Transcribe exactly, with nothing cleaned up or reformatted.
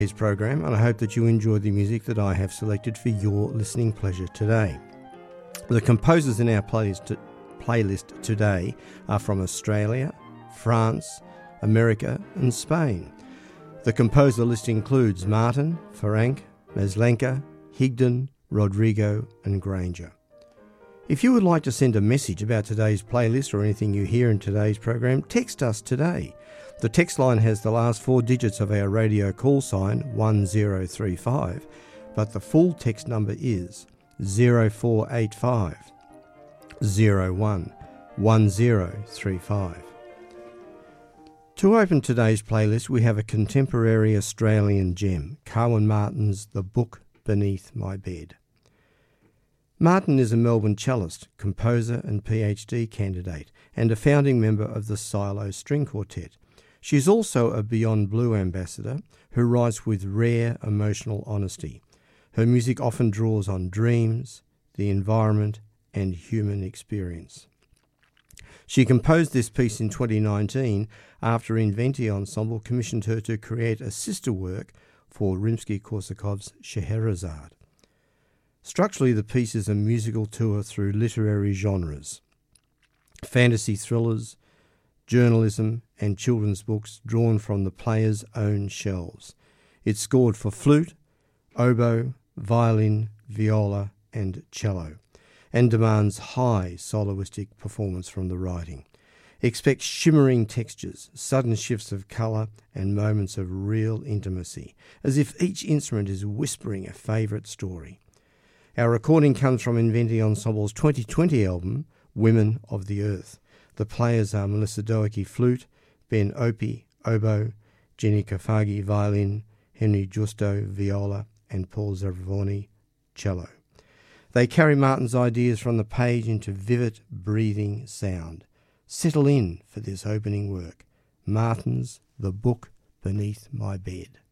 Today's program, and I hope that you enjoy the music that I have selected for your listening pleasure today. The composers in our playlist, playlist today are from Australia, France, America and Spain. The composer list includes Martin, Ferenc, Maslenka, Higdon, Rodrigo and Granger. If you would like to send a message about today's playlist or anything you hear in today's program, text us today. The text line has the last four digits of our radio call sign one zero three five, but the full text number is zero four eight five zero one one zero three five. To open today's playlist, we have a contemporary Australian gem, Carwyn Martin's The Book Beneath My Bed. Martin is a Melbourne cellist, composer and PhD candidate, and a founding member of the Silo String Quartet. She is also a Beyond Blue ambassador who writes with rare emotional honesty. Her music often draws on dreams, the environment, and human experience. She composed this piece in twenty nineteen after Inventi Ensemble commissioned her to create a sister work for Rimsky-Korsakov's Scheherazade. Structurally, the piece is a musical tour through literary genres, fantasy thrillers, journalism and children's books drawn from the player's own shelves. It's scored for flute, oboe, violin, viola and cello, and demands high soloistic performance from the writing. Expect shimmering textures, sudden shifts of colour and moments of real intimacy, as if each instrument is whispering a favourite story. Our recording comes from Inventi Ensemble's twenty twenty album, Women of the Earth. The players are Melissa Doherty, flute, Ben Opie, oboe, Jenny Kafagi, violin, Henry Justo, viola, and Paul Zavroni, cello. They carry Martin's ideas from the page into vivid, breathing sound. Settle in for this opening work, Martin's The Book Beneath My Bed.